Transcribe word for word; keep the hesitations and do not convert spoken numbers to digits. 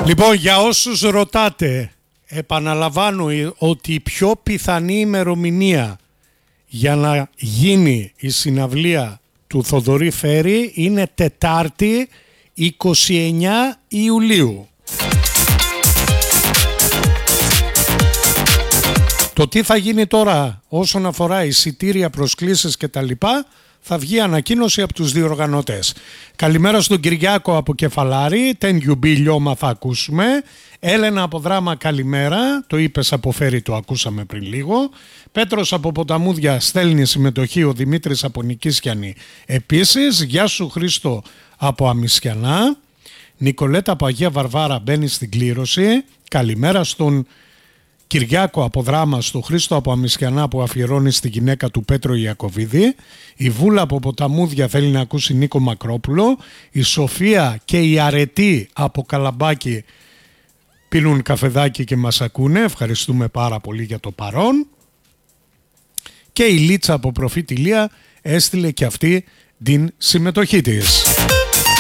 Λοιπόν, για όσους ρωτάτε, επαναλαμβάνω ότι η πιο πιθανή ημερομηνία για να γίνει η συναυλία του Θοδωρή Φέρη είναι Τετάρτη είκοσι εννέα Ιουλίου. Το τι θα γίνει τώρα όσον αφορά εισιτήρια, προσκλήσεις και τα λοιπά, θα βγει ανακοίνωση από τους διοργανωτές. Καλημέρα στον Κυριάκο από Κεφαλάρη, Τένιου Λιώμα θα ακούσουμε. Έλενα από Δράμα καλημέρα, το είπες από Φέρη, το ακούσαμε πριν λίγο. Πέτρος από Ποταμούδια στέλνει συμμετοχή, ο Δημήτρης από Νικήσκιανη επίσης. Γεια σου Χρήστο από Αμισιανά. Νικολέτα από Αγία Βαρβάρα μπαίνει στην κλήρωση. Καλημέρα στον Κυριάκο από Δράμα, στον Χρήστο από Αμισιανά που αφιερώνει στη γυναίκα του Πέτρο Ιακωβίδη. Η Βούλα από Ποταμούδια θέλει να ακούσει Νίκο Μακρόπουλο. Η Σοφία και η Αρετή από Καλαμπάκι πίνουν καφεδάκι και μας ακούνε. Ευχαριστούμε πάρα πολύ για το παρόν. Και η Λίτσα από Προφήτη Λία έστειλε και αυτή την συμμετοχή της.